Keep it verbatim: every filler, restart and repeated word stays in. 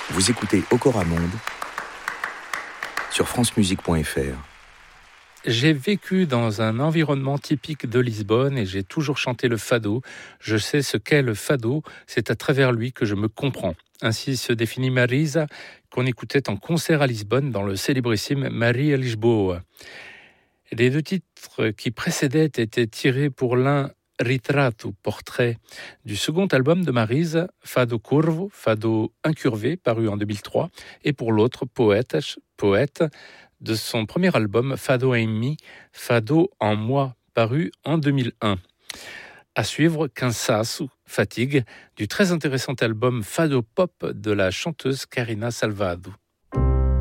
Vous écoutez Okora Monde sur francemusique point f r. J'ai vécu dans un environnement typique de Lisbonne et j'ai toujours chanté le fado. Je sais ce qu'est le fado, c'est à travers lui que je me comprends. Ainsi se définit Marisa, qu'on écoutait en concert à Lisbonne dans le célébrissime Maria Lisboa. Les deux titres qui précédaient étaient tirés pour l'un Retrato, portrait, du second album de Marisa, Fado Curvo, Fado incurvé, paru en deux mille trois, et pour l'autre, Poetas, Poète, de son premier album Fado em mim, Fado en moi, paru en deux mille un. À suivre, Cansaço, Fatigue, du très intéressant album Fado Pop de la chanteuse Karina Salvado.